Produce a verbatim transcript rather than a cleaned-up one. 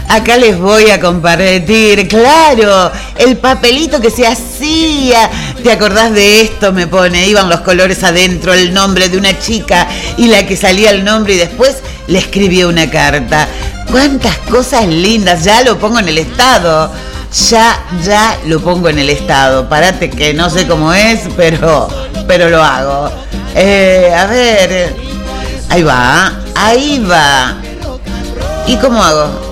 Acá les voy a compartir, claro, el papelito que se hacía. ¿Te acordás de esto? Me pone, iban los colores adentro, el nombre de una chica y la que salía el nombre y después le escribía una carta. Cuántas cosas lindas, ya lo pongo en el estado. Ya, ya lo pongo en el estado. Parate que no sé cómo es, pero, pero lo hago. Eh, a ver, ahí va, ahí va. ¿Y cómo hago?